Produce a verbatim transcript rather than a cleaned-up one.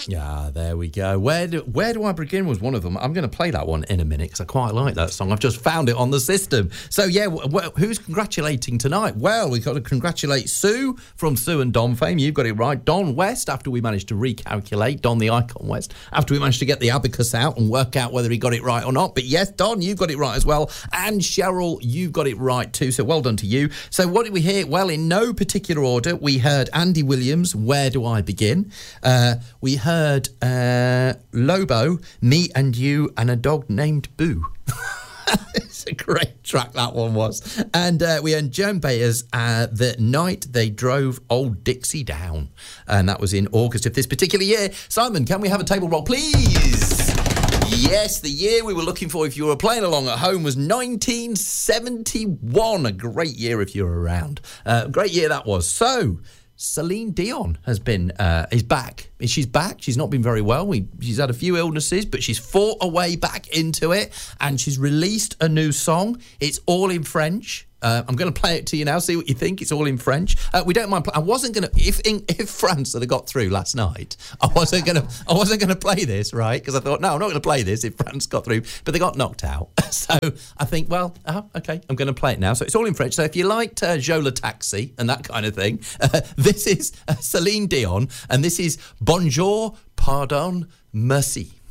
Yeah, there we go. Where do, where do I begin was one of them. I'm going to play that one in a minute because I quite like that song. I've just found it on the system. So, yeah, w- w- who's congratulating tonight? Well, we've got to congratulate Sue from Sue and Don fame. You've got it right. Don West, after we managed to recalculate. Don the Icon West, after we managed to get the abacus out and work out whether he got it right or not. But, yes, Don, you've got it right as well. And Cheryl, you've got it right too. So, well done to you. So, what did we hear? Well, in no particular order, we heard Andy Williams, Where Do I Begin? Uh, we heard heard uh, Lobo, Me and You and a Dog Named Boo. It's a great track, that one was. And uh, we heard Joan Baez, uh, The Night They Drove Old Dixie Down. And that was in August of this particular year. Simon, can we have a table roll, please? Yes, the year we were looking for, if you were playing along at home, was nineteen seventy-one. A great year if you were around. Uh, great year that was. So, Celine Dion has been, uh, is back. She's back. She's not been very well. We, she's had a few illnesses, but she's fought her way back into it, and she's released a new song. It's all in French. Uh, I'm going to play it to you now, see what you think. It's all in French. Uh, we don't mind. Play- I wasn't going to, if in, if France had got through last night, I wasn't going to, I wasn't going to play this, right? Because I thought, no, I'm not going to play this if France got through. But they got knocked out. So I think, well, uh, okay, I'm going to play it now. So it's all in French. So if you liked uh, Joe Le Taxi and that kind of thing, uh, this is uh, Celine Dion, and this is Bonjour, Pardon, Merci.